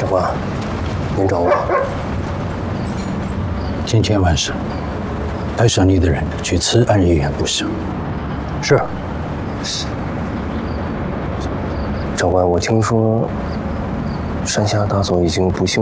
官，您找我。 今天晚上带上你的人去慈安医院部署。 是。长官，我听说山下大佐已经不幸